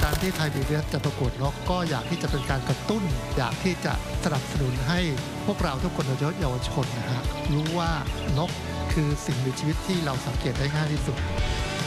การที่ไทยบีเรียสจะประกวดนกก็อยากที่จะเป็นการกระตุ้นอยากที่จะสนับสนุนให้พวกเราทุกคนโดยเฉพาะเยาวชนนะฮะรู้ว่านกคือสิ่งมีชีวิตที่เราสังเกตได้ง่ายที่สุด